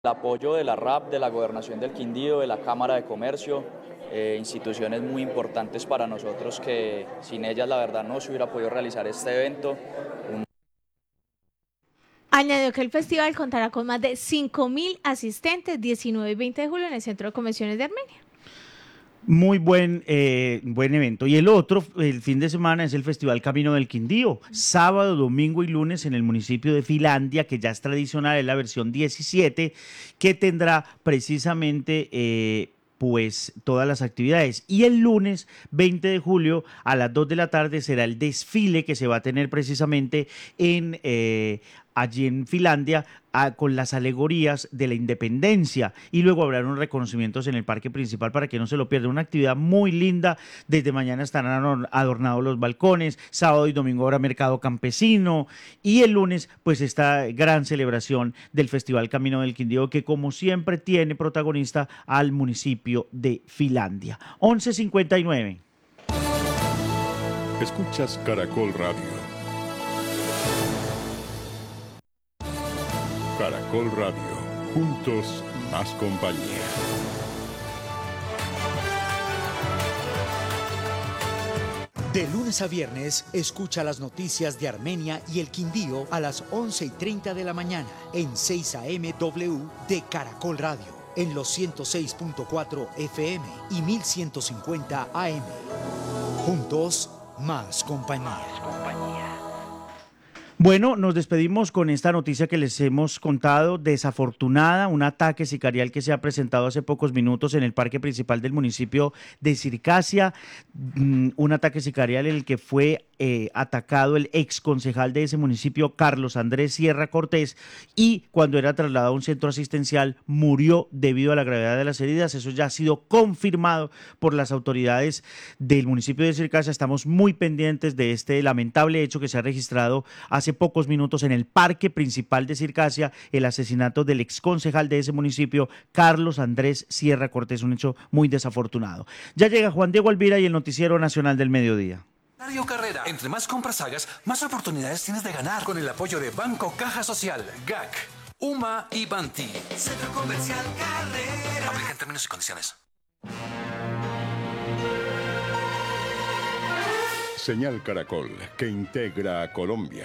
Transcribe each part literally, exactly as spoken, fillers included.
El apoyo de la R A P, de la Gobernación del Quindío, de la Cámara de Comercio, eh, instituciones muy importantes para nosotros que sin ellas la verdad no se hubiera podido realizar este evento. Un... Añadió que el festival contará con más de cinco mil asistentes diecinueve y veinte de julio en el Centro de Convenciones de Armenia. Muy buen, eh, buen evento. Y el otro, el fin de semana, es el Festival Camino del Quindío. Sábado, domingo y lunes en el municipio de Filandia, que ya es tradicional, es la versión diecisiete, que tendrá precisamente... Eh, pues todas las actividades. Y el lunes veinte de julio a las dos de la tarde será el desfile que se va a tener precisamente en eh, allí en Filandia a, con las alegorías de la independencia, y luego habrá unos reconocimientos en el parque principal para que no se lo pierda. Una actividad muy linda. Desde mañana estarán adornados los balcones, sábado y domingo habrá mercado campesino, y el lunes pues esta gran celebración del Festival Camino del Quindío, que como siempre tiene protagonista al municipio de Filandia. once cincuenta y nueve. Escuchas Caracol Radio. Caracol Radio, juntos más compañía. De lunes a viernes, escucha las noticias de Armenia y el Quindío a las once y treinta de la mañana en seis A M W de Caracol Radio, en los ciento seis punto cuatro F M y mil ciento cincuenta A M. Juntos, más compañía. Más compañía. Bueno, nos despedimos con esta noticia que les hemos contado, desafortunada, un ataque sicarial que se ha presentado hace pocos minutos en el parque principal del municipio de Circasia, un ataque sicarial en el que fue eh, atacado el ex concejal de ese municipio, Carlos Andrés Sierra Cortés, y cuando era trasladado a un centro asistencial murió debido a la gravedad de las heridas. Eso ya ha sido confirmado por las autoridades del municipio de Circasia. Estamos muy pendientes de este lamentable hecho que se ha registrado hace pocos minutos en el parque principal de Circasia, el asesinato del exconcejal de ese municipio, Carlos Andrés Sierra Cortés, un hecho muy desafortunado. Ya llega Juan Diego Alvira y el Noticiero Nacional del Mediodía. Mario Carrera. Entre más compras hagas, más oportunidades tienes de ganar con el apoyo de Banco Caja Social, G A C, U M A y Banti. Centro Comercial Carrera. Aplica en términos y condiciones. Señal Caracol, que integra a Colombia.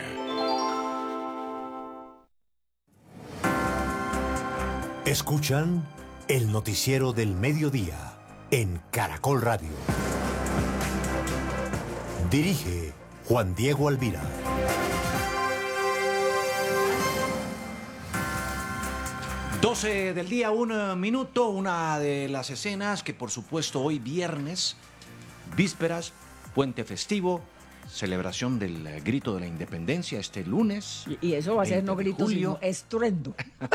Escuchan el Noticiero del Mediodía en Caracol Radio. Dirige Juan Diego Alvira. doce del día, un minuto, una de las escenas que por supuesto hoy viernes, vísperas, puente festivo, celebración del grito de la independencia este lunes. Y, y eso va a ser no grito, sino estruendo.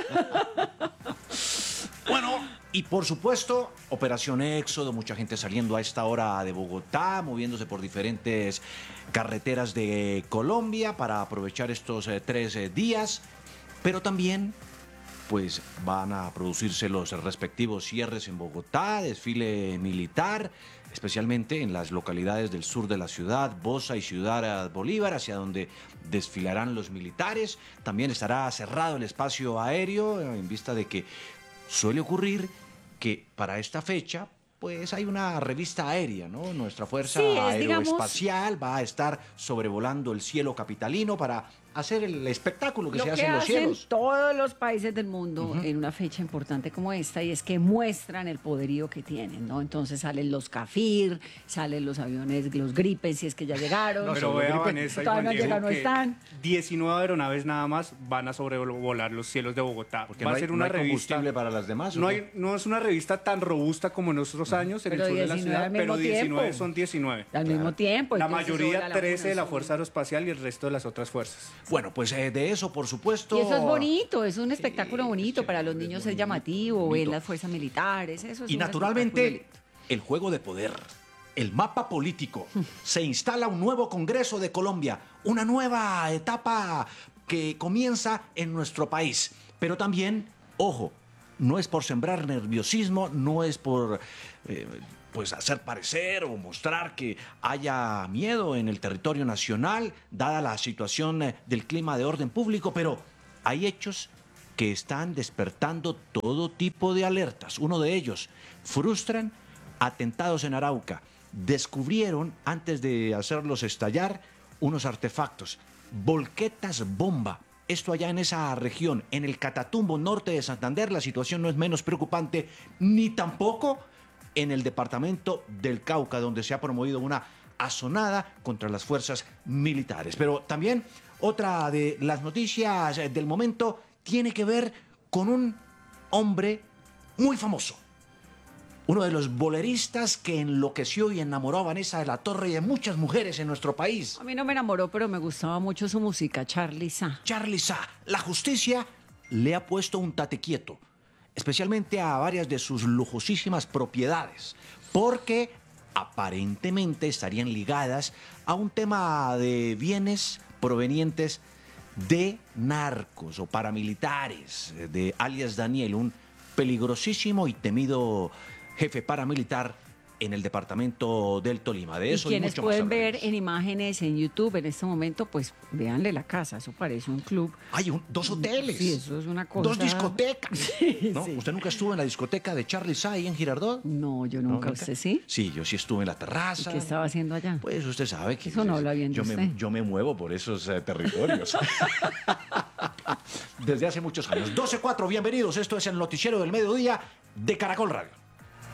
Bueno, y por supuesto, Operación Éxodo, mucha gente saliendo a esta hora de Bogotá, moviéndose por diferentes carreteras de Colombia para aprovechar estos eh, tres eh, días, pero también pues van a producirse los respectivos cierres en Bogotá, desfile militar, especialmente en las localidades del sur de la ciudad, Bosa y Ciudad Bolívar, hacia donde desfilarán los militares. También estará cerrado el espacio aéreo, en vista de que suele ocurrir que para esta fecha pues hay una revista aérea, ¿no? Nuestra Fuerza Sí, es, Aeroespacial digamos, va a estar sobrevolando el cielo capitalino para hacer el espectáculo que lo se hace que en los hacen cielos. todos los países del mundo Uh-huh. en una fecha importante como esta, y es que muestran el poderío que tienen, ¿no? Entonces salen los Cafir, salen los aviones, los Gripes, si es que ya llegaron. No, pero vea, Vanessa y todavía no Juan Diego, llegan, no que están. diecinueve aeronaves nada más van a sobrevolar los cielos de Bogotá. Porque Va no a hay, ser no una hay revista. combustible para las demás. No, ¿o hay, no es una revista tan robusta como en otros años en Pero el sur de la diecinueve ciudad, al pero mismo diecinueve tiempo. son diecinueve. Al mismo tiempo. La entonces sobre mayoría la trece de la una, Fuerza Aeroespacial y el resto de las otras fuerzas. Bueno, pues eh, de eso, por supuesto. Y eso es bonito, es un espectáculo Sí, bonito es para los chévere, niños, es es llamativo, ver bonito. las fuerzas militares, eso es Y un naturalmente, espectáculo el juego de poder, el mapa político. Se instala un nuevo Congreso de Colombia, una nueva etapa que comienza en nuestro país. Pero también, ojo, no es por sembrar nerviosismo, no es por eh, pues hacer parecer o mostrar que haya miedo en el territorio nacional, dada la situación eh, del clima de orden público, pero hay hechos que están despertando todo tipo de alertas. Uno de ellos, frustran atentados en Arauca. Descubrieron, antes de hacerlos estallar, unos artefactos, volquetas bomba. Esto allá en esa región, en el Catatumbo norte de Santander, la situación no es menos preocupante, ni tampoco en el departamento del Cauca, donde se ha promovido una asonada contra las fuerzas militares. Pero también otra de las noticias del momento tiene que ver con un hombre muy famoso. Uno de los boleristas que enloqueció y enamoró a Vanessa de la Torre y de muchas mujeres en nuestro país. A mí no me enamoró, pero me gustaba mucho su música, Charly Sa. Charly Sa. La justicia le ha puesto un tate quieto, especialmente a varias de sus lujosísimas propiedades, porque aparentemente estarían ligadas a un tema de bienes provenientes de narcos o paramilitares, de alias Daniel, un peligrosísimo y temido jefe paramilitar en el departamento del Tolima. De eso y quienes y mucho pueden más ver en imágenes en YouTube en este momento, pues véanle la casa, eso parece un club. Hay un, dos hoteles. Sí, eso es una cosa. Dos discotecas. Sí, ¿No? sí. ¿Usted nunca estuvo en la discoteca de Charly Sa ahí en Girardot? No, yo nunca. ¿No, ¿Usted sí? Sí, yo sí estuve en la ¿Y terraza. qué estaba haciendo allá? Pues usted sabe que Eso no habla bien de yo, me, usted. yo me muevo por esos eh, territorios. Desde hace muchos años. doce cuatro, bienvenidos. Esto es el noticiero del mediodía de Caracol Radio.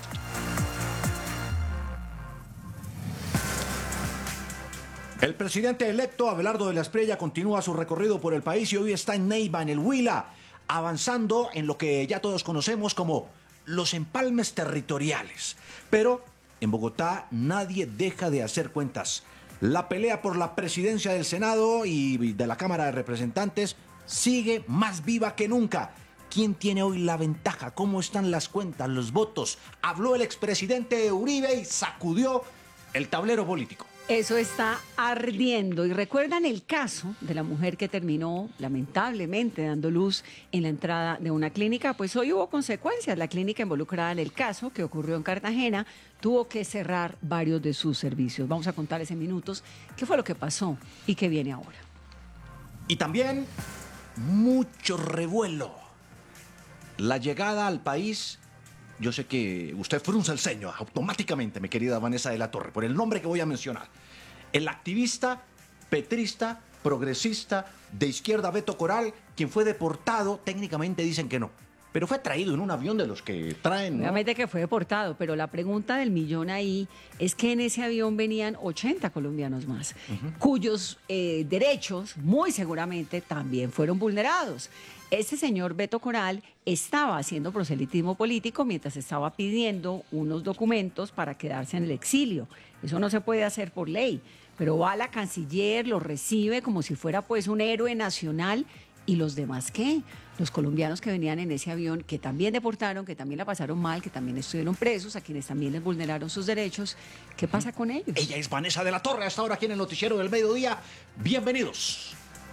El presidente electo Abelardo de la Espriella continúa su recorrido por el país y hoy está en Neiva, en el Huila, avanzando en lo que ya todos conocemos como los empalmes territoriales. Pero en Bogotá nadie deja de hacer cuentas. La pelea por la presidencia del Senado y de la Cámara de Representantes sigue más viva que nunca. ¿Quién tiene hoy la ventaja? ¿Cómo están las cuentas, los votos? Habló el expresidente Uribe y sacudió el tablero político. Eso está ardiendo. Y recuerdan el caso de la mujer que terminó lamentablemente dando luz en la entrada de una clínica. Pues hoy hubo consecuencias. La clínica involucrada en el caso que ocurrió en Cartagena tuvo que cerrar varios de sus servicios. Vamos a contarles en minutos qué fue lo que pasó y qué viene ahora. Y también mucho revuelo. La llegada al país. Yo sé que usted frunza el ceño automáticamente, mi querida Vanessa de la Torre, por el nombre que voy a mencionar. El activista, petrista, progresista, de izquierda Beto Coral, quien fue deportado, técnicamente dicen que no, pero fue traído en un avión de los que traen, ¿no? Obviamente que fue deportado, pero la pregunta del millón ahí es que en ese avión venían ochenta colombianos más, uh-huh. cuyos eh, derechos muy seguramente también fueron vulnerados. Este señor Beto Coral estaba haciendo proselitismo político mientras estaba pidiendo unos documentos para quedarse en el exilio. Eso no se puede hacer por ley, pero va la canciller, lo recibe como si fuera pues un héroe nacional. ¿Y los demás qué? Los colombianos que venían en ese avión, que también deportaron, que también la pasaron mal, que también estuvieron presos, a quienes también les vulneraron sus derechos. ¿Qué pasa con ellos? Ella es Vanessa de la Torre, hasta ahora aquí en el noticiero del mediodía. Bienvenidos.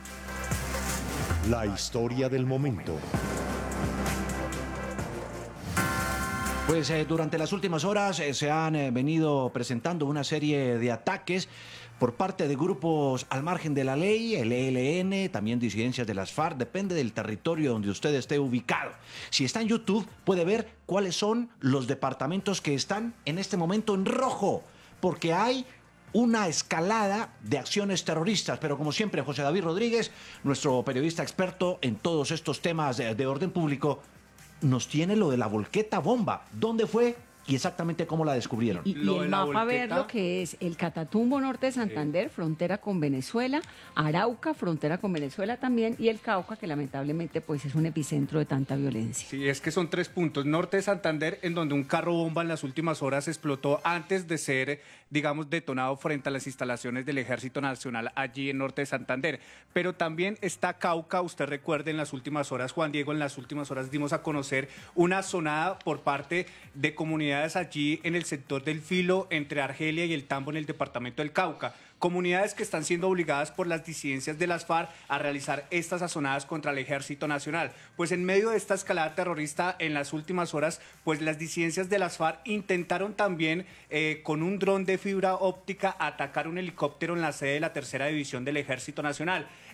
La historia del momento. Pues eh, durante las últimas horas eh, se han eh, venido presentando una serie de ataques por parte de grupos al margen de la ley, el E L N, también disidencias de las FARC, depende del territorio donde usted esté ubicado. Si está en YouTube puede ver cuáles son los departamentos que están en este momento en rojo, porque hay una escalada de acciones terroristas, pero como siempre José David Rodríguez, nuestro periodista experto en todos estos temas de, de orden público, nos tiene lo de la volqueta bomba. ¿Dónde fue y exactamente cómo la descubrieron? Y, y el mapa ver lo que es el Catatumbo norte de Santander, sí. frontera con Venezuela, Arauca, frontera con Venezuela también, y el Cauca, que lamentablemente pues es un epicentro de tanta violencia. Sí, es que son tres puntos. Norte de Santander, en donde un carro bomba en las últimas horas explotó antes de ser, digamos, detonado frente a las instalaciones del Ejército Nacional allí en Norte de Santander. Pero también está Cauca, usted recuerde en las últimas horas, Juan Diego, en las últimas horas dimos a conocer una sonada por parte de comunidades allí en el sector del Filo, entre Argelia y el Tambo, en el departamento del Cauca. Comunidades que están siendo obligadas por las disidencias de las FARC a realizar estas azonadas contra el Ejército Nacional. Pues en medio de esta escalada terrorista en las últimas horas, pues las disidencias de las FARC intentaron también eh, con un dron de fibra óptica atacar un helicóptero en la sede de la tercera división del Ejército Nacional.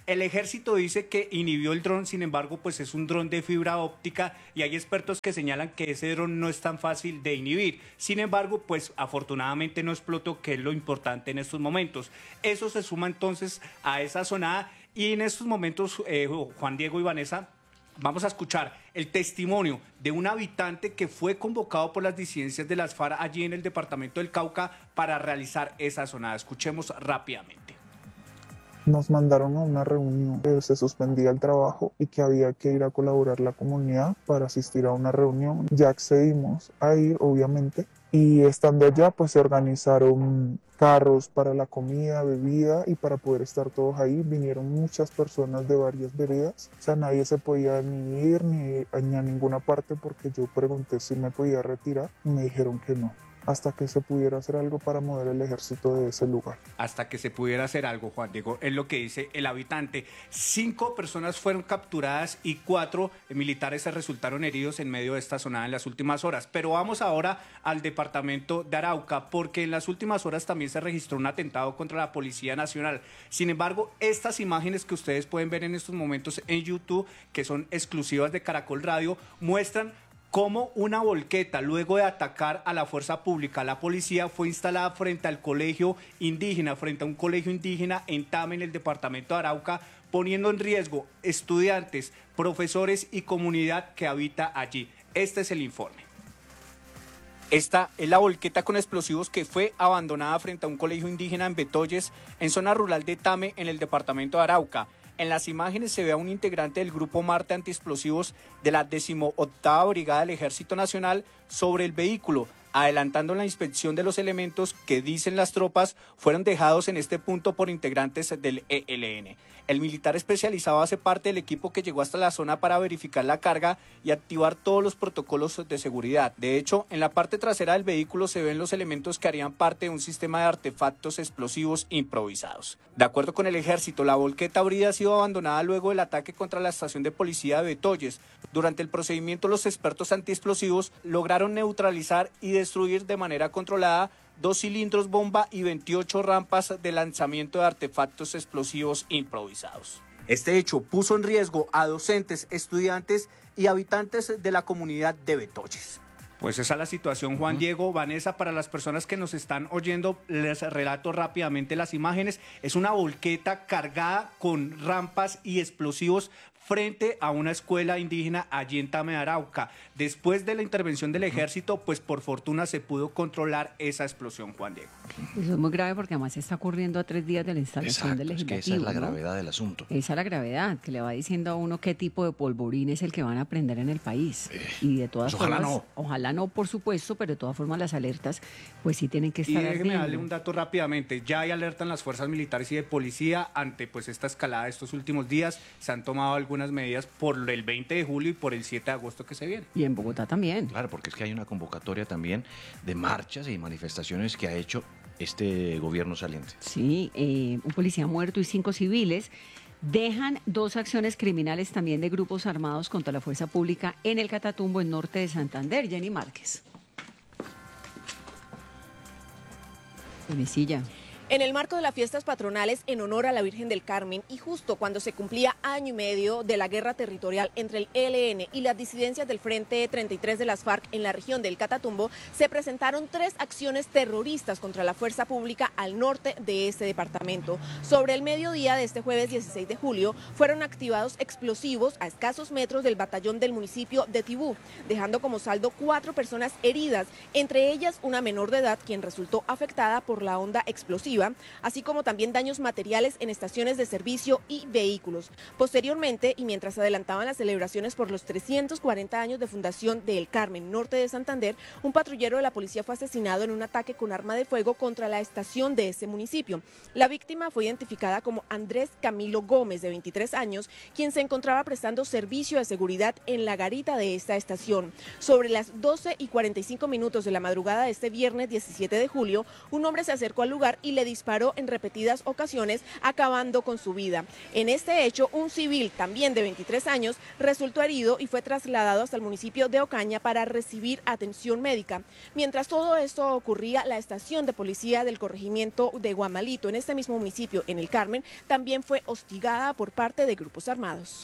El ejército dice que inhibió el dron, sin embargo, pues es un dron de fibra óptica y hay expertos que señalan que ese dron no es tan fácil de inhibir. Sin embargo, pues afortunadamente no explotó, que es lo importante en estos momentos. Eso se suma entonces a esa sonada y en estos momentos, eh, Juan Diego y Vanessa, vamos a escuchar el testimonio de un habitante que fue convocado por las disidencias de las FARC allí en el departamento del Cauca para realizar esa sonada. Escuchemos rápidamente. Nos mandaron a una reunión, que se suspendía el trabajo y que había que ir a colaborar la comunidad para asistir a una reunión. Ya accedimos a ir, obviamente, y estando allá pues se organizaron carros para la comida, bebida y para poder estar todos ahí. Vinieron muchas personas de varias veredas, o sea, nadie se podía ni ir ni, ni a ninguna parte porque yo pregunté si me podía retirar y me dijeron que no, hasta que se pudiera hacer algo para mover el ejército de ese lugar. Hasta que se pudiera hacer algo, Juan Diego, es lo que dice el habitante. Cinco personas fueron capturadas y cuatro militares se resultaron heridos en medio de esta sonada en las últimas horas. Pero vamos ahora al departamento de Arauca, porque en las últimas horas también se registró un atentado contra la Policía Nacional. Sin embargo, estas imágenes que ustedes pueden ver en estos momentos en YouTube, que son exclusivas de Caracol Radio, muestran cómo una volqueta, luego de atacar a la fuerza pública, la policía, fue instalada frente al colegio indígena, frente a un colegio indígena en Tame, en el departamento de Arauca, poniendo en riesgo estudiantes, profesores y comunidad que habita allí. Este es el informe. Esta es la volqueta con explosivos que fue abandonada frente a un colegio indígena en Betoyes, en zona rural de Tame, en el departamento de Arauca. En las imágenes se ve a un integrante del Grupo Marte Antiexplosivos de la decimoctava Brigada del Ejército Nacional sobre el vehículo, adelantando la inspección de los elementos que, dicen las tropas, fueron dejados en este punto por integrantes del E L N. El militar especializado hace parte del equipo que llegó hasta la zona para verificar la carga y activar todos los protocolos de seguridad. De hecho, en la parte trasera del vehículo se ven los elementos que harían parte de un sistema de artefactos explosivos improvisados. De acuerdo con el ejército, la volqueta habría sido abandonada luego del ataque contra la estación de policía de Betoyes. Durante el procedimiento, los expertos antiexplosivos lograron neutralizar y destruir de manera controlada dos cilindros bomba y veintiocho rampas de lanzamiento de artefactos explosivos improvisados. Este hecho puso en riesgo a docentes, estudiantes y habitantes de la comunidad de Betoyes. Pues esa es la situación, Juan Diego. Vanessa, para las personas que nos están oyendo, les relato rápidamente las imágenes. Es una volqueta cargada con rampas y explosivos frente a una escuela indígena allí en Tame de Arauca. Después de la intervención del ejército, pues por fortuna se pudo controlar esa explosión, Juan Diego. Eso es muy grave porque además se está ocurriendo a tres días de la instalación Exacto, del legislativo. Es que esa es la ¿no? gravedad del asunto. Esa es la gravedad, que le va diciendo a uno qué tipo de polvorín es el que van a prender en el país. Eh, y de todas pues formas, ojalá no. Ojalá no, por supuesto, pero de todas formas las alertas, pues sí tienen que estar Y déjeme ardiendo. darle un dato rápidamente. Ya hay alerta en las fuerzas militares y de policía ante pues esta escalada de estos últimos días. Se han tomado algunas medidas por el veinte de julio y por el siete de agosto que se viene. Y en Bogotá también. Claro, porque es que hay una convocatoria también de marchas y manifestaciones que ha hecho este gobierno saliente. Sí, eh, un policía muerto y cinco civiles dejan dos acciones criminales también de grupos armados contra la fuerza pública en el Catatumbo, en norte de Santander. Jenny Márquez. Mesilla. En el marco de las fiestas patronales en honor a la Virgen del Carmen y justo cuando se cumplía año y medio de la guerra territorial entre el E L N y las disidencias del Frente treinta y tres de las FARC en la región del Catatumbo, se presentaron tres acciones terroristas contra la fuerza pública al norte de este departamento. Sobre el mediodía de este jueves dieciséis de julio fueron activados explosivos a escasos metros del batallón del municipio de Tibú, dejando como saldo cuatro personas heridas, entre ellas una menor de edad quien resultó afectada por la onda explosiva, así como también daños materiales en estaciones de servicio y vehículos. Posteriormente, y mientras adelantaban las celebraciones por los trescientos cuarenta años de fundación de El Carmen, norte de Santander, un patrullero de la policía fue asesinado en un ataque con arma de fuego contra la estación de ese municipio. La víctima fue identificada como Andrés Camilo Gómez, de veintitrés años, quien se encontraba prestando servicio de seguridad en la garita de esta estación. Sobre las doce y cuarenta y cinco minutos de la madrugada de este viernes diecisiete de julio, un hombre se acercó al lugar y le disparó en repetidas ocasiones, acabando con su vida. En este hecho, un civil, también de veintitrés años, resultó herido y fue trasladado hasta el municipio de Ocaña para recibir atención médica. Mientras todo esto ocurría, la estación de policía del corregimiento de Guamalito, en este mismo municipio, en el Carmen, también fue hostigada por parte de grupos armados.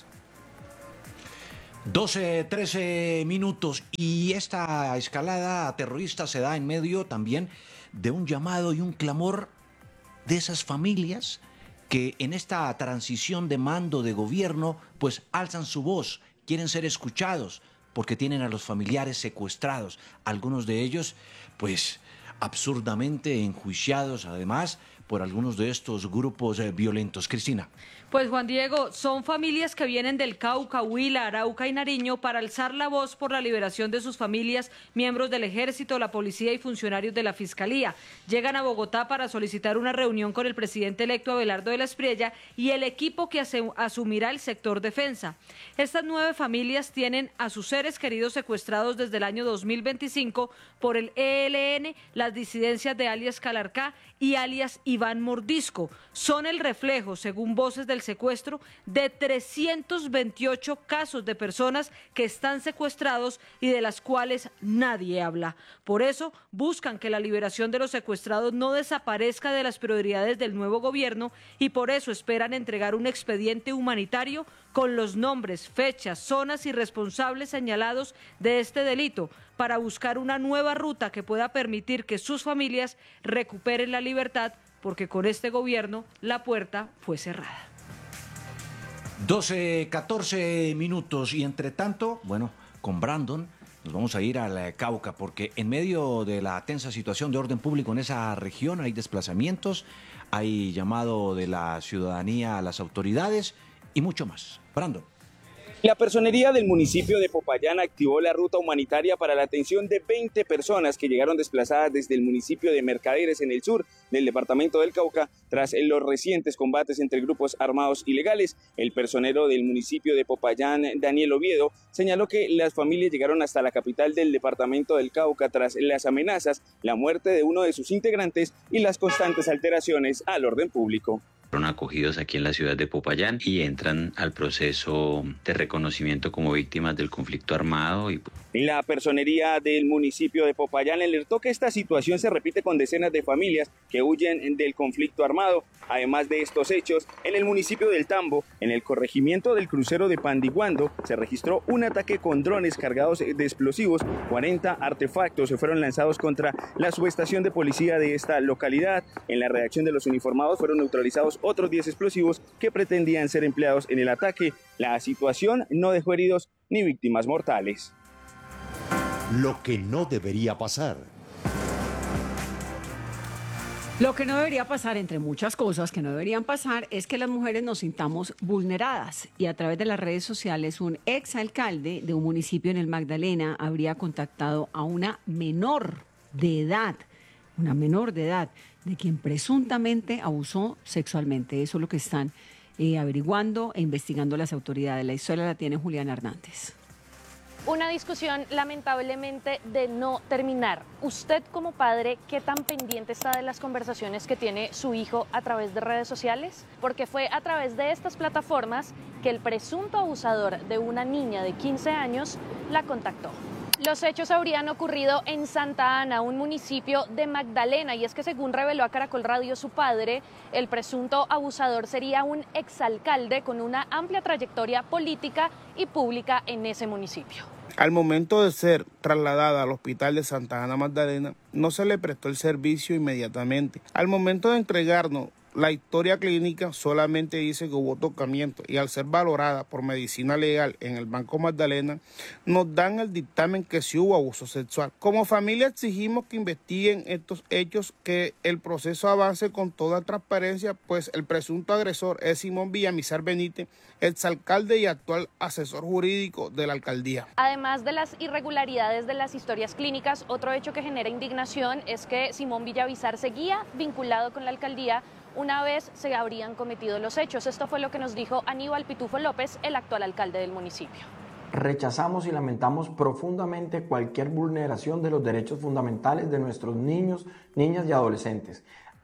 doce, trece minutos y esta escalada terrorista se da en medio también de un llamado y un clamor de esas familias que en esta transición de mando de gobierno pues alzan su voz, quieren ser escuchados porque tienen a los familiares secuestrados, algunos de ellos pues absurdamente enjuiciados además por algunos de estos grupos eh, violentos. Cristina. Pues Juan Diego, son familias que vienen del Cauca, Huila, Arauca y Nariño para alzar la voz por la liberación de sus familias, miembros del Ejército, la Policía y funcionarios de la Fiscalía. Llegan a Bogotá para solicitar una reunión con el presidente electo Abelardo de la Espriella y el equipo que asumirá el sector defensa. Estas nueve familias tienen a sus seres queridos secuestrados desde el año dos mil veinticinco por el E L N, las disidencias de alias Calarcá y alias Iván Mordisco. Son el reflejo, según voces del secuestro, de trescientos veintiocho casos de personas que están secuestrados y de las cuales nadie habla. Por eso buscan que la liberación de los secuestrados no desaparezca de las prioridades del nuevo gobierno y por eso esperan entregar un expediente humanitario con los nombres, fechas, zonas y responsables señalados de este delito para buscar una nueva ruta que pueda permitir que sus familias recuperen la libertad, porque con este gobierno la puerta fue cerrada. doce, catorce minutos y entre tanto, bueno, con Brandon nos vamos a ir al Cauca porque en medio de la tensa situación de orden público en esa región hay desplazamientos, hay llamado de la ciudadanía a las autoridades y mucho más. Brandon. La personería del municipio de Popayán activó la ruta humanitaria para la atención de veinte personas que llegaron desplazadas desde el municipio de Mercaderes en el sur del departamento del Cauca tras los recientes combates entre grupos armados ilegales. El personero del municipio de Popayán, Daniel Oviedo, señaló que las familias llegaron hasta la capital del departamento del Cauca tras las amenazas, la muerte de uno de sus integrantes y las constantes alteraciones al orden público. Fueron acogidos aquí en la ciudad de Popayán y entran al proceso de reconocimiento como víctimas del conflicto armado. Y... La personería del municipio de Popayán alertó que esta situación se repite con decenas de familias que huyen del conflicto armado. Además de estos hechos, en el municipio del Tambo, en el corregimiento del crucero de Pandiguando, se registró un ataque con drones cargados de explosivos. cuarenta artefactos se fueron lanzados contra la subestación de policía de esta localidad. En la redacción de los uniformados fueron neutralizados otros diez explosivos que pretendían ser empleados en el ataque. La situación no dejó heridos ni víctimas mortales. Lo que no debería pasar. Lo que no debería pasar, entre muchas cosas que no deberían pasar, es que las mujeres nos sintamos vulneradas. Y a través de las redes sociales, un exalcalde de un municipio en el Magdalena habría contactado a una menor de edad, una menor de edad, de quien presuntamente abusó sexualmente. Eso es lo que están eh, averiguando e investigando las autoridades. La historia la tiene Juliana Hernández. Una discusión lamentablemente de no terminar. Usted como padre, ¿qué tan pendiente está de las conversaciones que tiene su hijo a través de redes sociales? Porque fue a través de estas plataformas que el presunto abusador de una niña de quince años la contactó. Los hechos habrían ocurrido en Santa Ana, un municipio de Magdalena, y es que según reveló a Caracol Radio su padre, el presunto abusador sería un exalcalde con una amplia trayectoria política y pública en ese municipio. Al momento de ser trasladada al hospital de Santa Ana Magdalena, no se le prestó el servicio inmediatamente. Al momento de entregarnos la historia clínica, solamente dice que hubo tocamiento y al ser valorada por medicina legal en el Banco Magdalena, nos dan el dictamen que sí hubo abuso sexual. Como familia exigimos que investiguen estos hechos, que el proceso avance con toda transparencia, pues el presunto agresor es Simón Villamizar Benítez, exalcalde y actual asesor jurídico de la alcaldía. Además de las irregularidades de las historias clínicas, otro hecho que genera indignación es que Simón Villamizar seguía vinculado con la alcaldía una vez se habrían cometido los hechos. Esto fue lo que nos dijo Aníbal Pitufo López, el actual alcalde del municipio. Rechazamos y lamentamos profundamente cualquier vulneración de los derechos fundamentales de nuestros niños, niñas y adolescentes.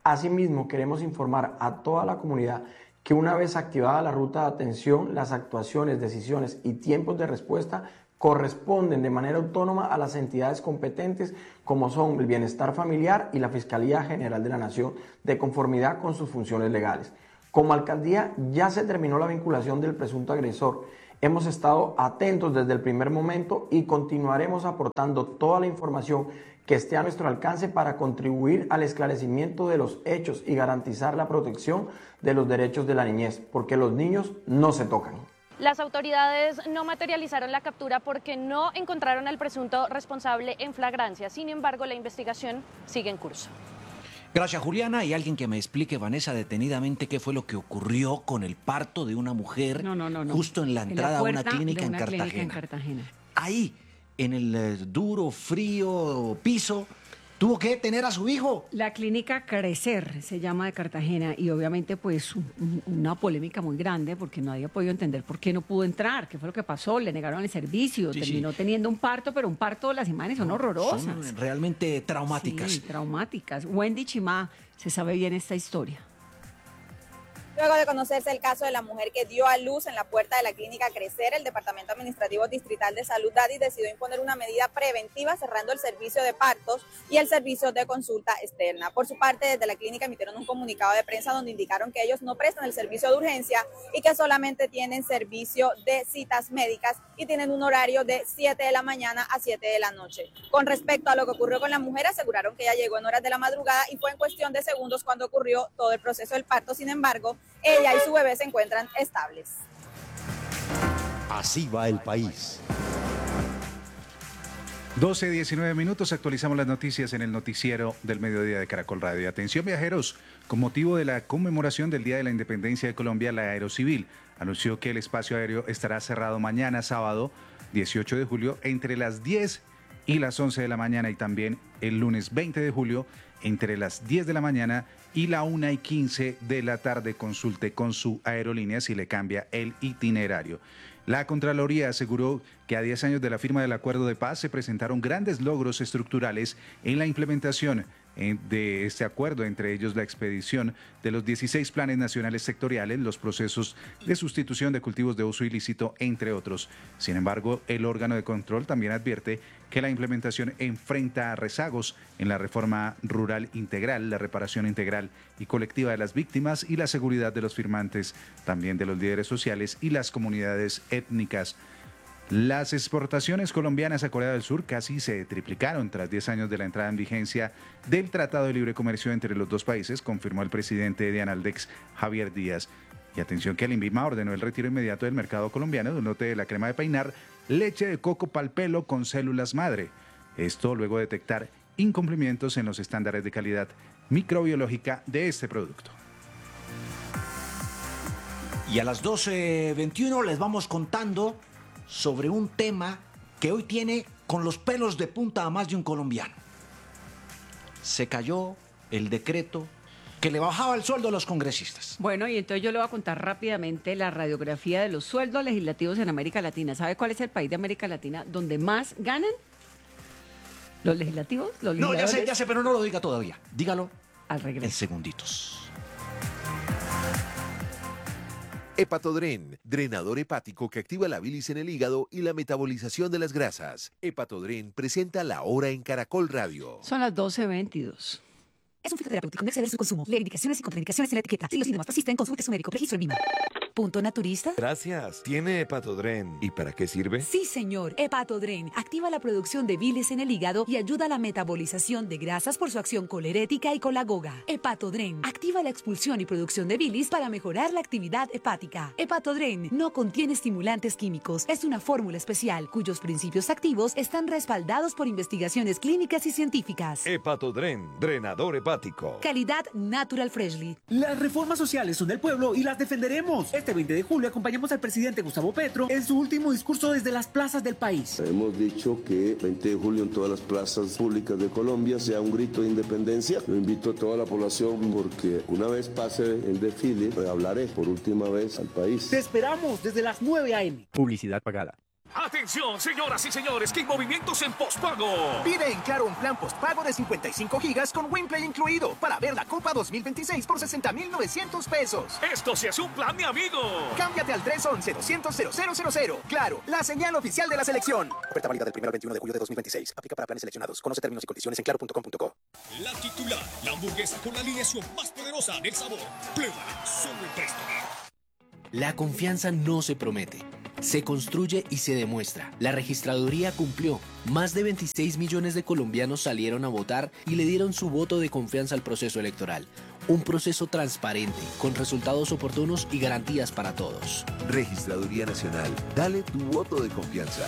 Asimismo, queremos informar a toda la comunidad que una vez activada la ruta de atención, las actuaciones, decisiones y tiempos de respuesta corresponden de manera autónoma a las entidades competentes como son el Bienestar Familiar y la Fiscalía General de la Nación, de conformidad con sus funciones legales. Como alcaldía ya se terminó la vinculación del presunto agresor. Hemos estado atentos desde el primer momento y continuaremos aportando toda la información que esté a nuestro alcance para contribuir al esclarecimiento de los hechos y garantizar la protección de los derechos de la niñez, porque los niños no se tocan. Las autoridades no materializaron la captura porque no encontraron al presunto responsable en flagrancia. Sin embargo, la investigación sigue en curso. Gracias, Juliana. Y alguien que me explique, Vanessa, detenidamente qué fue lo que ocurrió con el parto de una mujer no, no, no, no. justo en la entrada a una clínica, una en, clínica Cartagena. en Cartagena. Ahí, en el eh, duro, frío piso, tuvo que tener a su hijo. La clínica Crecer se llama de Cartagena y obviamente pues un, un, una polémica muy grande porque nadie ha podido entender por qué no pudo entrar, qué fue lo que pasó, le negaron el servicio, Sí, terminó sí. teniendo un parto, pero un parto, las imágenes son horrorosas. Son realmente traumáticas. Sí, traumáticas. Wendy Chimá se sabe bien esta historia. Luego de conocerse el caso de la mujer que dio a luz en la puerta de la clínica Crecer, el Departamento Administrativo Distrital de Salud D A D I decidió imponer una medida preventiva cerrando el servicio de partos y el servicio de consulta externa. Por su parte, desde la clínica emitieron un comunicado de prensa donde indicaron que ellos no prestan el servicio de urgencia y que solamente tienen servicio de citas médicas y tienen un horario de siete de la mañana a siete de la noche. Con respecto a lo que ocurrió con la mujer, aseguraron que ella llegó en horas de la madrugada y fue en cuestión de segundos cuando ocurrió todo el proceso del parto. Sin embargo, ella y su bebé se encuentran estables. Así va el país. doce, diecinueve minutos, actualizamos las noticias en el noticiero del mediodía de Caracol Radio. Atención viajeros, con motivo de la conmemoración del Día de la Independencia de Colombia, la Aerocivil anunció que el espacio aéreo estará cerrado mañana sábado dieciocho de julio entre las diez y las once de la mañana y también el lunes veinte de julio entre las diez de la mañana y la una y quince de la tarde. Consulte con su aerolínea si le cambia el itinerario. La Contraloría aseguró que a diez años de la firma del acuerdo de paz se presentaron grandes logros estructurales en la implementación de este acuerdo, entre ellos la expedición de los dieciséis planes nacionales sectoriales, los procesos de sustitución de cultivos de uso ilícito, entre otros. Sin embargo, el órgano de control también advierte que la implementación enfrenta rezagos en la reforma rural integral, la reparación integral y colectiva de las víctimas y la seguridad de los firmantes, también de los líderes sociales y las comunidades étnicas. Las exportaciones colombianas a Corea del Sur casi se triplicaron tras diez años de la entrada en vigencia del Tratado de Libre Comercio entre los dos países, confirmó el presidente de Analdex, Javier Díaz. Y atención que el INVIMA ordenó el retiro inmediato del mercado colombiano de un lote de la crema de peinar, leche de coco pal pelo con células madre. Esto luego de detectar incumplimientos en los estándares de calidad microbiológica de este producto. Y a las doce veintiuno les vamos contando sobre un tema que hoy tiene con los pelos de punta a más de un colombiano. Se cayó el decreto que le bajaba el sueldo a los congresistas. Bueno, y entonces yo le voy a contar rápidamente la radiografía de los sueldos legislativos en América Latina. ¿Sabe cuál es el país de América Latina donde más ganan los legislativos? Los no, ya sé, ya sé, pero no lo diga todavía. Dígalo al regreso. En segunditos. Hepatodren, drenador hepático que activa la bilis en el hígado y la metabolización de las grasas. Hepatodren presenta La Hora en Caracol Radio. Son las doce veintidós. Es un fitoterapéutico, no exceder su consumo. Lee indicaciones y contraindicaciones en la etiqueta. Si los síntomas persisten, consulte a su médico. Registro en Lima. ¿Punto naturista? Gracias. ¿Tiene Hepatodren? ¿Y para qué sirve? Sí, señor. Hepatodren activa la producción de bilis en el hígado y ayuda a la metabolización de grasas por su acción colerética y colagoga. Hepatodren activa la expulsión y producción de bilis para mejorar la actividad hepática. Hepatodren no contiene estimulantes químicos. Es una fórmula especial cuyos principios activos están respaldados por investigaciones clínicas y científicas. Hepatodren, drenador hepático. Calidad Natural Freshly. Las reformas sociales son del pueblo y las defenderemos. Este veinte de julio acompañamos al presidente Gustavo Petro en su último discurso desde las plazas del país. Hemos dicho que veinte de julio en todas las plazas públicas de Colombia sea un grito de independencia. Yo invito a toda la población porque una vez pase el desfile, hablaré por última vez al país. Te esperamos desde las nueve a eme Publicidad pagada. Atención, señoras y señores, que hay movimientos en pospago. Pide en Claro un plan postpago de cincuenta y cinco gigas con Winplay incluido para ver la Copa dos mil veintiséis por sesenta mil novecientos pesos. Esto sí es un plan, mi amigo. Cámbiate al tres once, doscientos, cero cero cero cero. Claro, la señal oficial de la selección. Oferta válida del primero al veintiuno de julio de dos mil veintiséis. Aplica para planes seleccionados. Conoce términos y condiciones en claro punto com punto co. La titular, la hamburguesa con la alineación más poderosa del sabor. Pruébala, solo en Presto. La confianza no se promete, se construye y se demuestra. La registraduría cumplió. Más de veintiséis millones de colombianos salieron a votar y le dieron su voto de confianza al proceso electoral. Un proceso transparente, con resultados oportunos y garantías para todos. Registraduría Nacional, dale tu voto de confianza.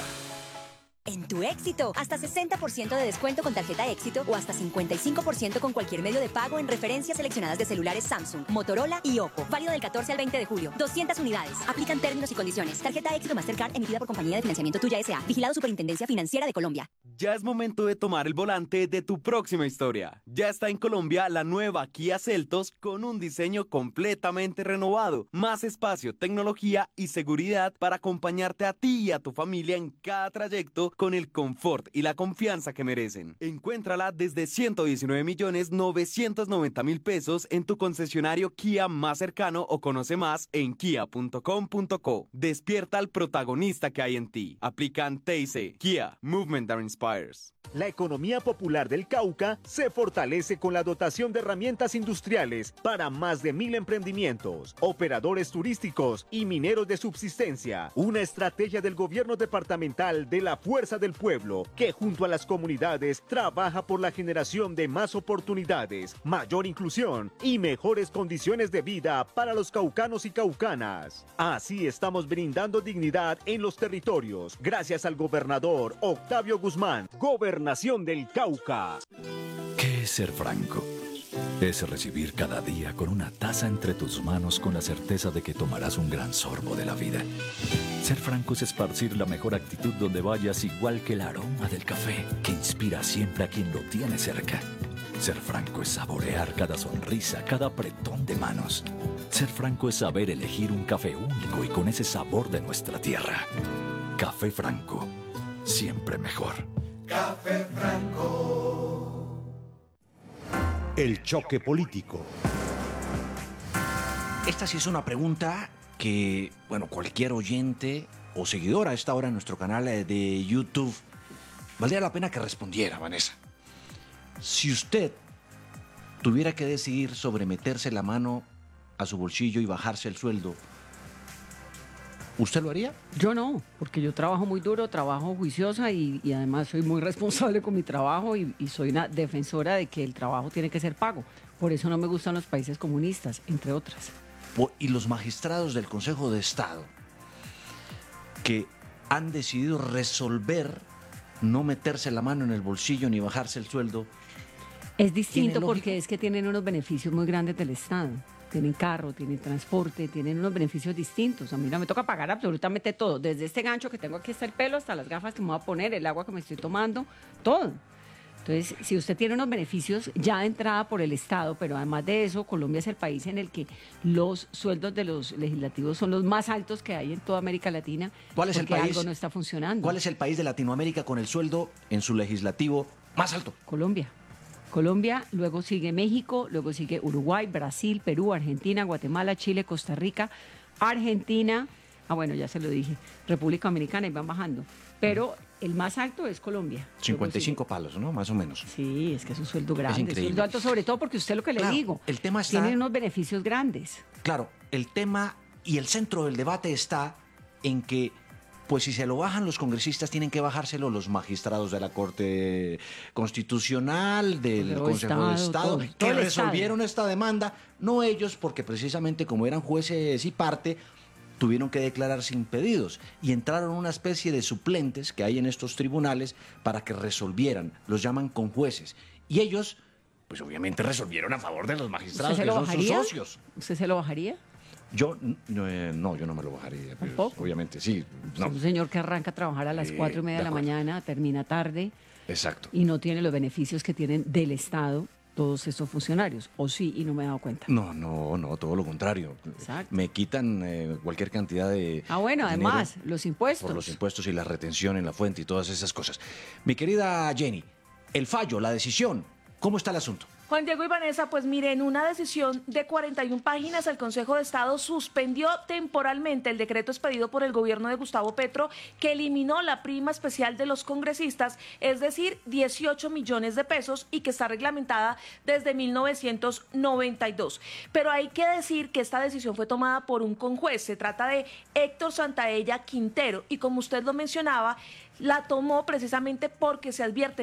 En Tu Éxito, hasta sesenta por ciento de descuento con tarjeta Éxito o hasta cincuenta y cinco por ciento con cualquier medio de pago en referencias seleccionadas de celulares Samsung, Motorola y Oppo. Válido del catorce al veinte de julio. doscientas unidades. Aplican términos y condiciones. Tarjeta Éxito Mastercard emitida por Compañía de Financiamiento Tuya S A. Vigilado Superintendencia Financiera de Colombia. Ya es momento de tomar el volante de tu próxima historia. Ya está en Colombia la nueva Kia Seltos con un diseño completamente renovado, más espacio, tecnología y seguridad para acompañarte a ti y a tu familia en cada trayecto con el confort y la confianza que merecen. Encuéntrala desde ciento diecinueve millones novecientos noventa mil pesos en tu concesionario Kia más cercano o conoce más en kia punto com punto co. Despierta al protagonista que hay en ti. Aplican T I C. Kia, Movement that Inspires. La economía popular del Cauca se fortalece con la dotación de herramientas industriales para más de mil emprendimientos, operadores turísticos y mineros de subsistencia. Una estrategia del gobierno departamental de la Fuerza del Pueblo que junto a las comunidades trabaja por la generación de más oportunidades, mayor inclusión y mejores condiciones de vida para los caucanos y caucanas. Así estamos brindando dignidad en los territorios, gracias al gobernador Octavio Guzmán, Gobernación del Cauca. ¿Qué es ser franco? Es recibir cada día con una taza entre tus manos con la certeza de que tomarás un gran sorbo de la vida. Ser franco es esparcir la mejor actitud donde vayas, igual que el aroma del café, que inspira siempre a quien lo tiene cerca. Ser franco es saborear cada sonrisa, cada apretón de manos. Ser franco es saber elegir un café único y con ese sabor de nuestra tierra. Café Franco, siempre mejor. Café Franco. El choque político. Esta sí es una pregunta que, bueno, cualquier oyente o seguidor a esta hora en nuestro canal de YouTube, valdría la pena que respondiera, Vanessa. Si usted tuviera que decidir sobre meterse la mano a su bolsillo y bajarse el sueldo, ¿usted lo haría? Yo no, porque yo trabajo muy duro, trabajo juiciosa y, y además soy muy responsable con mi trabajo y, y soy una defensora de que el trabajo tiene que ser pago. Por eso no me gustan los países comunistas, entre otras. Y los magistrados del Consejo de Estado que han decidido resolver no meterse la mano en el bolsillo ni bajarse el sueldo. Es distinto porque es que tienen unos beneficios muy grandes del Estado. Tienen carro, tienen transporte, tienen unos beneficios distintos. A mí no me toca pagar absolutamente todo. Desde este gancho que tengo aquí hasta el pelo, hasta las gafas que me voy a poner, el agua que me estoy tomando, todo. Entonces, si usted tiene unos beneficios ya de entrada por el Estado, pero además de eso, Colombia es el país en el que los sueldos de los legislativos son los más altos que hay en toda América Latina. ¿Cuál es el porque país? Algo no está funcionando. ¿Cuál es el país de Latinoamérica con el sueldo en su legislativo más alto? Colombia. Colombia, luego sigue México, luego sigue Uruguay, Brasil, Perú, Argentina, Guatemala, Chile, Costa Rica, Argentina, ah bueno, ya se lo dije, República Dominicana y van bajando. Pero el más alto es Colombia. cincuenta y cinco palos, ¿no? Más o menos. Sí, es que es un sueldo grande, Es increíble. un sueldo alto, sobre todo porque usted lo que Claro, le digo, el tema está- tiene unos beneficios grandes. Claro, el tema y el centro del debate está en que, pues si se lo bajan los congresistas, tienen que bajárselo los magistrados de la Corte Constitucional, del Pero Consejo Estado, de Estado, todo, que todo el resolvieron esta demanda, no ellos, porque precisamente como eran jueces y parte, tuvieron que declararse impedidos y entraron una especie de suplentes que hay en estos tribunales para que resolvieran, los llaman conjueces. Y ellos, pues obviamente resolvieron a favor de los magistrados, ¿Usted se que lo son sus bajaría? socios. ¿Usted se lo bajaría? Yo, no, eh, no, yo no me lo bajaría. Pues, ¿Tampoco? obviamente, sí. No. Es un señor que arranca a trabajar a las Eh, cuatro y media de de la acuerdo. mañana, termina tarde Exacto. y no tiene los beneficios que tienen del Estado. todos estos funcionarios, o sí, y no me he dado cuenta. No, no, no, todo lo contrario. Exacto. Me quitan eh, cualquier cantidad de Ah, bueno, dinero además, los impuestos. por los impuestos y la retención en la fuente y todas esas cosas. Mi querida Jenny, el fallo, la decisión, ¿cómo está el asunto? Juan Diego y Vanessa, pues mire, en una decisión de cuarenta y una páginas, el Consejo de Estado suspendió temporalmente el decreto expedido por el gobierno de Gustavo Petro que eliminó la prima especial de los congresistas, es decir, dieciocho millones de pesos, y que está reglamentada desde mil novecientos noventa y dos. Pero hay que decir que esta decisión fue tomada por un conjuez. Se trata de Héctor Santaella Quintero y, como usted lo mencionaba, la tomó precisamente porque se advierte